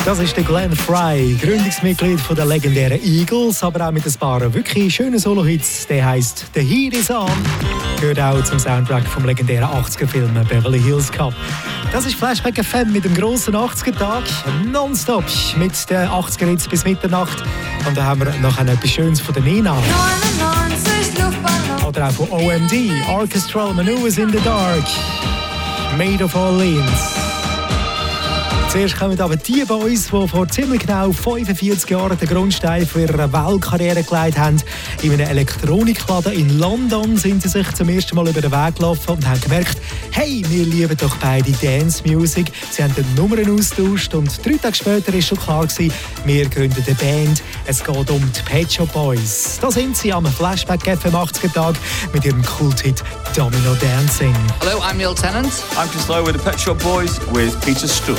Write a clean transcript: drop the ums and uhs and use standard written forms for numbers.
Das ist der Glenn Frey, Gründungsmitglied von der legendären Eagles, aber auch mit ein paar wirklich schönen Solo-Hits. Der heisst «The Heat is On». Gehört auch zum Soundtrack vom legendären 80er-Film «Beverly Hills Cop». Das ist Flashback FM mit dem grossen 80er-Tag. Nonstop mit den 80er-Hits bis Mitternacht. Und da haben wir noch etwas Schönes von der Nina. 99 Luftballon. Oder auch von OMD, Orchestral Maneuvers in the Dark. Made of Orleans. Zuerst kommen aber die Boys, die vor ziemlich genau 45 Jahren den Grundstein für ihre Weltkarriere gelegt haben. In einem Elektronikladen in London sind sie sich zum ersten Mal über den Weg gelaufen und haben gemerkt, hey, wir lieben doch beide Dance Music. Sie haben die Nummern austauscht und 3 Tage später war schon klar gewesen, wir gründen eine Band. Es geht um die Pet Shop Boys. Da sind sie am Flashback FM 80er-Tag mit ihrem Kulthit Domino Dancing. Hello, I'm Neil Tennant. I'm Chris Lowe with the Pet Shop Boys with Peter Stuck.